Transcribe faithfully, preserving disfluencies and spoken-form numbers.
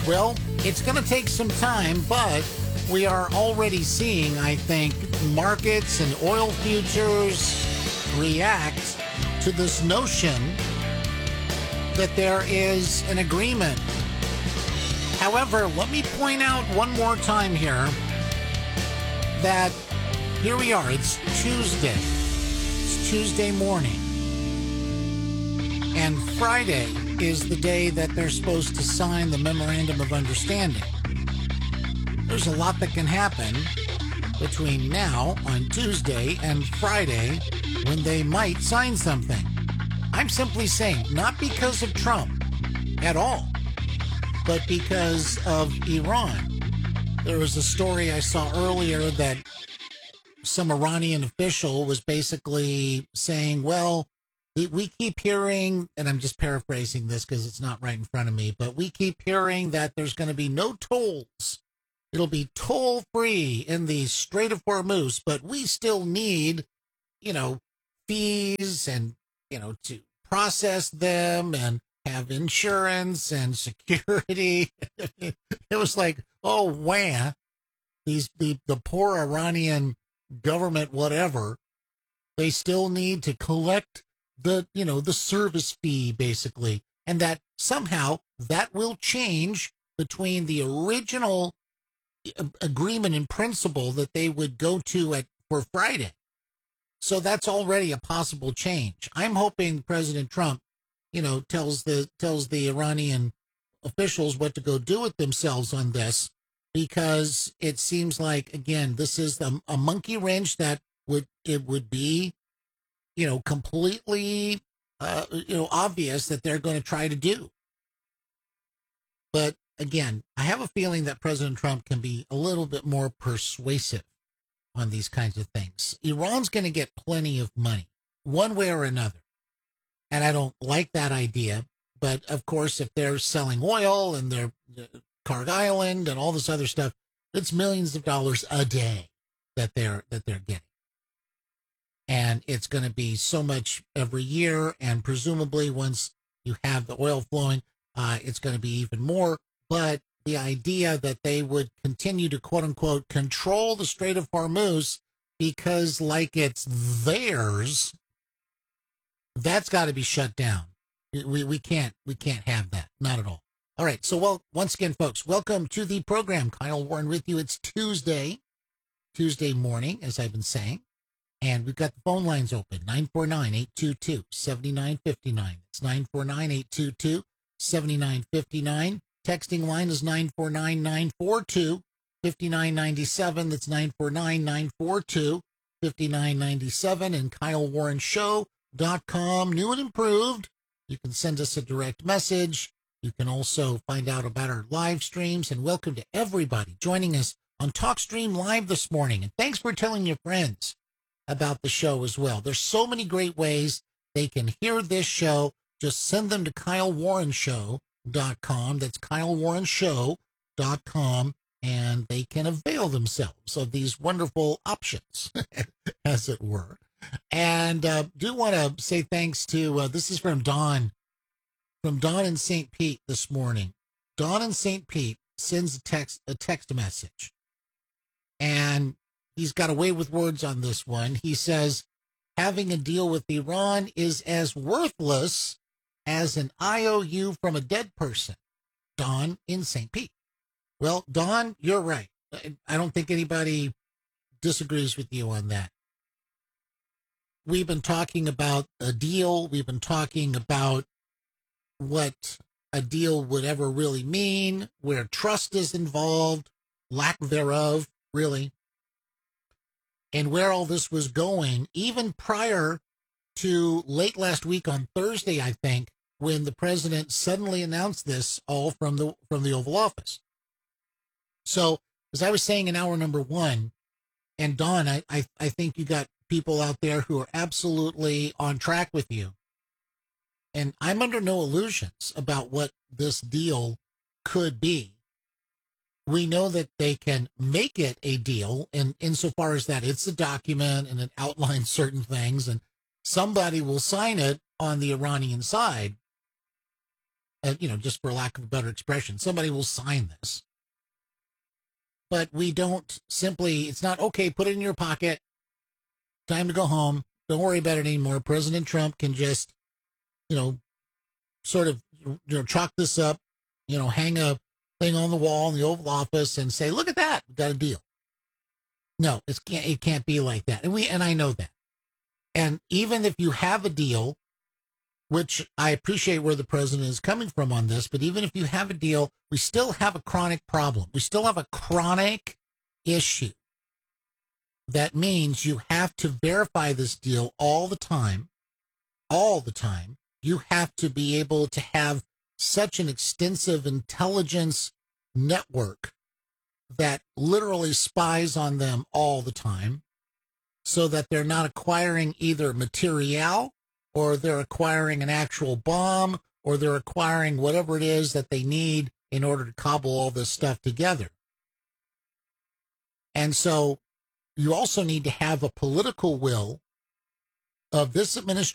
Well, it's going to take some time, but we are already seeing, I think, markets and oil futures react to this notion that there is an agreement. However, let me point out one more time here that here we are. It's Tuesday. It's Tuesday morning. And Friday is the day that they're supposed to sign the Memorandum of Understanding. There's a lot that can happen between now on Tuesday and Friday when they might sign something. I'm simply saying, not because of Trump at all, but because of Iran. There was a story I saw earlier that some Iranian official was basically saying, well, we keep hearing, and I'm just paraphrasing this because it's not right in front of me, but we keep hearing that there's going to be no tolls. It'll be toll-free in the Strait of Hormuz, but we still need, you know, fees and, you know, to process them and have insurance and security. It was like, oh, wah, these the, the poor Iranian government, whatever, they still need to collect the, you know, the service fee, basically. And that somehow that will change between the original agreement in principle that they would go to at for Friday. So that's already a possible change. I'm hoping President Trump, you know, tells the tells the Iranian officials what to go do with themselves on this, because it seems like, again, this is a, a monkey wrench that would it would be, you know, completely, uh, you know, obvious that they're going to try to do. But again, I have a feeling that President Trump can be a little bit more persuasive on these kinds of things. Iran's going to get plenty of money, one way or another. And I don't like that idea. But of course, if they're selling oil and they're uh, Carg Island and all this other stuff, it's millions of dollars a day that they're that they're getting. And it's going to be so much every year. And presumably once you have the oil flowing, uh, it's going to be even more. But the idea that they would continue to, quote unquote, control the Strait of Hormuz because like it's theirs, that's got to be shut down. We, we can't, we can't have that. Not at all. All right. So, well, once again, folks, welcome to the program. Kyle Warren with you. It's Tuesday, Tuesday morning, as I've been saying. And we've got the phone lines open, nine four nine, eight two two, seven nine five nine. It's nine four nine, eight two two, seven nine five nine. Texting line is nine four nine, nine four two, five nine nine seven. That's nine four nine, nine four two, five nine nine seven. And Kyle Warren Show dot com, new and improved. You can send us a direct message. You can also find out about our live streams. And welcome to everybody joining us on TalkStream Live this morning. And thanks for telling your friends about the show as well. There's so many great ways they can hear this show. Just send them to Kyle Warren Show dot com. That's Kyle Warren Show dot com, and they can avail themselves of these wonderful options, as it were. And uh, do want to say thanks to, uh, this is from Don, from Don in Saint Pete this morning. Don in Saint Pete sends a text, a text message, and he's got away with words on this one. He says, having a deal with Iran is as worthless as an I O U from a dead person. Don in Saint Pete. Well, Don, you're right. I don't think anybody disagrees with you on that. We've been talking about a deal. We've been talking about what a deal would ever really mean, where trust is involved, lack thereof, really, and where all this was going, even prior to late last week on Thursday, I think, when the president suddenly announced this all from the from the Oval Office. So, as I was saying in hour number one, and Don, I, I, I think you got people out there who are absolutely on track with you. And I'm under no illusions about what this deal could be. We know that they can make it a deal, and insofar as that it's a document and it outlines certain things, and somebody will sign it on the Iranian side. uh, you know, just for lack of a better expression. Somebody will sign this. But we don't simply, it's not, okay, put it in your pocket, time to go home, don't worry about it anymore. President Trump can just, you know, sort of, you know, chalk this up, you know, hang a thing on the wall in the Oval Office and say, look at that, we got a deal. No, it can't, it can't be like that. And we, and I know that. And even if you have a deal, which I appreciate where the president is coming from on this, but even if you have a deal, we still have a chronic problem. We still have a chronic issue. That means you have to verify this deal all the time, all the time. You have to be able to have such an extensive intelligence network that literally spies on them all the time so that they're not acquiring either material or they're acquiring an actual bomb or they're acquiring whatever it is that they need in order to cobble all this stuff together. And so you also need to have a political will of this administration